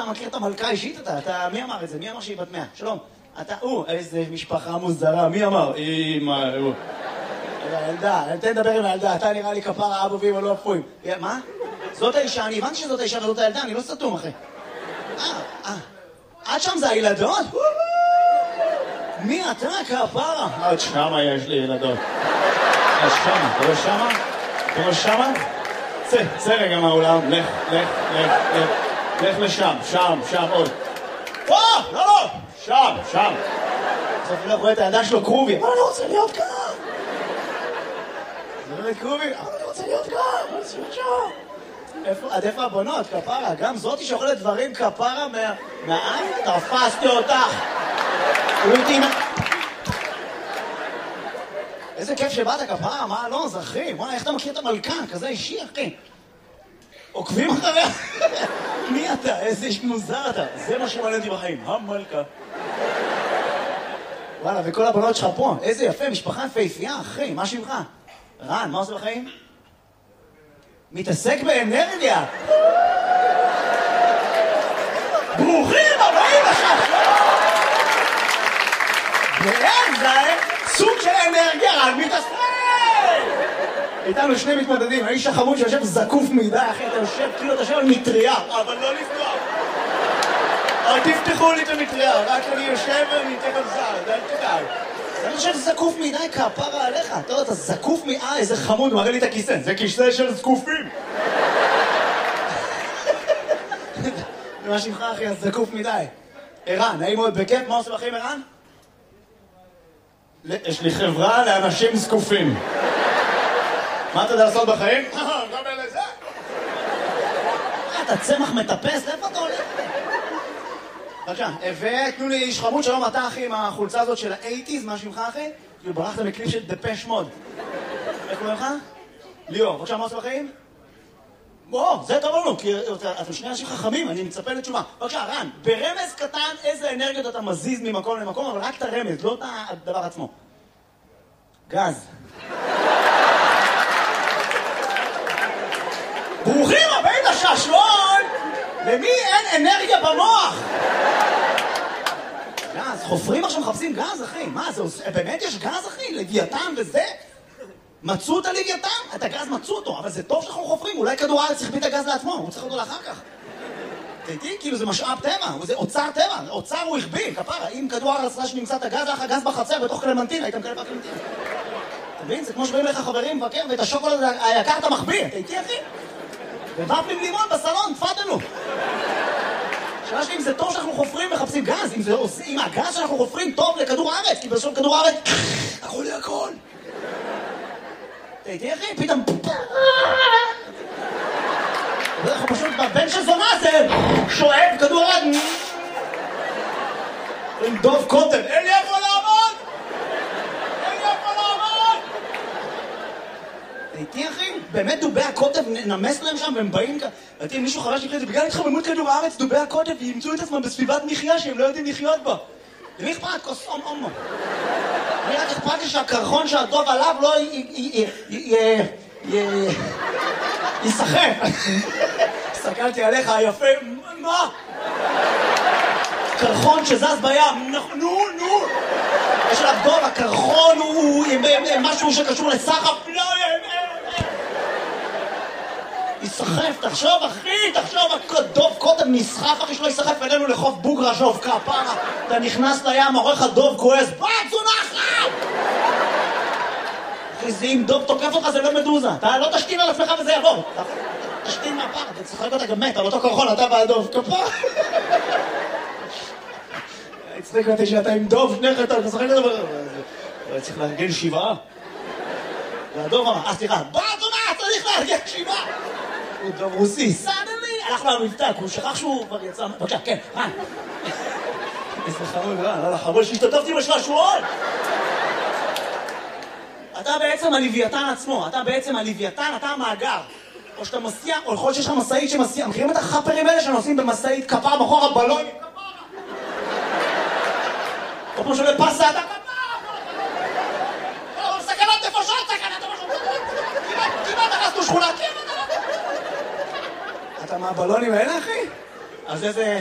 שאתה מכיר את המלכה האישית, אתה, מי אמר את זה? מי אמר שהיא בת 100? שלום. אתה, איזה משפחה מוזרה, מי אמר? ילדה, תן לדבר עם הילדה, אתה נראה לי כפרה אבא ואמא לא אפויים. מה? זאת האישה, אני הבנתי שזאת האישה וזאת הילדה, אני לא סתום אחי. עד שם זה הילדות? מי אתה כפרה? עד שמה יש לי ילדות. עד שמה, אתה לא שמה? אתה לא שמה? צא רגע מהאולם, לך לשם, שם עוד. לא, שם. בסוף אני לא רואה את הילדה שלו קרובי, אבל אני רוצה להיות כאן. זה לא קרובי, אבל אני רוצה להיות כאן, אני רוצה להיות שם. עד איפה הבנות, כפרה? גם זאתי שאוכלת דברים כפרה מהעין? תפסתי אותך. איזה כיף שבאת כפרה, מה לא, זה אחי, וואי, איך אתה מכיר את המלכה? כזה אישי, אחי. עוקבים אחריה? מי אתה? איזה איש מוזר אתה. זה מה שמעניין אותי בחיים, המלכה. וואלה, וכל הבנות שלך פה, איזה יפה, משפחה יפהפייה, אחי, מה שמך? רן, מה עושה בחיים? מתעסק באנרגיה. ברוכים הבאים עכשיו. זה סוג של אנרגיה, רן מתעסק. איתנו שני מתמודדים, האיש החמוד שיושב זקוף מידי, אחי, אתה יושב כאילו אתה יושב על מטריה, אבל לא לפתוח. אל תפתחו לי את המטריה, רק אני יושב וניתן על זל, אל תדאג. אני חושב זקוף מידי כפרה עליך, אתה יודע, אתה זקוף איזה חמוד, מראה לי את הכיסא, זה כיסא של זקופים. מה שמך אחי, אז זקוף מדי. ערן, נעים מאוד בכיף, מה עושה בחיים ערן? יש לי חברה לאנשים זקופים. מה אתה יודע לעשות בחיים? גם אלה זה. אתה צמח מטפס, איפה אתה הולך? בבקשה, ותנו לי איש חמוד, שלום אתה אחי עם החולצה הזאת של ה-80's, מה שמך אחי? כאילו ברחת מקליפ של דפש מוד. איך קוראים לך? ליאור, בבקשה, מה עושה בחיים? זה טוב לנו, כי אתם שני אנשים חכמים, אני מצפה לתשובה. בבקשה, רן, ברמז קטן איזה אנרגיות אתה מזיז ממקום למקום, אבל רק את הרמז, לא את הדבר עצמו. גז. ברוכים הבאים לשעשועון! למי אין אנרגיה במוח? גז, חופרים עכשיו מחפשים גז, אחי. מה, זה באמת יש גז, אחי? לוויתן וזה? מצאו את הלוויתן? את הגז מצאו אותו, אבל זה טוב שאנחנו חופרים. אולי כדור הארץ צריך את הגז לעצמו, הוא צריך אותו לאחר כך. תהייתי, כאילו זה משאב טבע, זה אוצר טבע, אוצר הוא החביא, כפרה. אם כדור הארץ ראה שנמצא את הגז, לך הגז בחצר בתוך קלמנטין, היית מקבל בקלמנטין. אתה מבין? זה כמו שבאים לך חברים מבקר, ואת השוקולד היקר אתה מחביא. תהייתי, אחי? ובפלים לימון בסלון, תפדלו. שאלה שלי אם זה טוב שאנחנו חופרים ומחפשים גז, אם הגז שאנחנו חופרים טוב לכדור הארץ, כי בסוף כדור הארץ, תקחו לי הכל. תהייתי אחי, פתאום... אנחנו פשוט בבן של זונה זה שואב כדור הארץ. עם דוב קוטן, אין לי איפה לעמוד! אין לי איפה לעמוד! תהייתי אחי, באמת דובי הקוטב נמס להם שם והם באים כאן. תהייתי, מישהו חרש שיקרה את זה, בגלל התחממות כדור הארץ, דובי הקוטב ימצאו את עצמם בסביבת מחיה שהם לא יודעים לחיות בה. למי אכפת? כוס אומו. אני רק אכפת לי שהקרחון שהדוב עליו לא יסחף. הסתכלתי עליך היפה, מה? קרחון שזז בים, נו. יש עליו דוב, הקרחון הוא משהו שקשור לסחף, לא יסחף, תחשוב אחי, דוב קודם נסחף אחי שלא יסחף אלינו לחוף בוגרשוב, כפרה, אתה נכנס לים, עורך הדוב כועס, צונחת! אחי, זה אם דוב תוקף אותך זה לא מדוזה, אתה לא תשתין על עצמך וזה יעבור, תשתין מהפר, אתה צחק אותה גם מת, על אותו קרחון, אתה והדוב, כפרה. הצחק אותי שאתה עם דוב, שניך אתה צחק אותה, צריך לארגן 7. והדוב אמר, סליחה, צונחת, צריך לארגן 7. הוא דוב רוסי, סדלי, הלך לו המבטא, הוא שכח שהוא כבר יצא, בבקשה, כן, רן. איזה חמוד, רן, חמוד שהשתתפתי בשעשועון. אתה בעצם הלוויתן עצמו, אתה המאגר. או שאתה מסיע, או יכול להיות שיש לך מסעית שמסיע, מכירים את החפרים האלה שנוסעים במסעית כפר בחור הבלון? או כמו שעולה פסה, אתה כפר! סכנת נפשות, כמעט הרסנו שכונה, אתה מהבלונים האלה, אחי? אז איזה...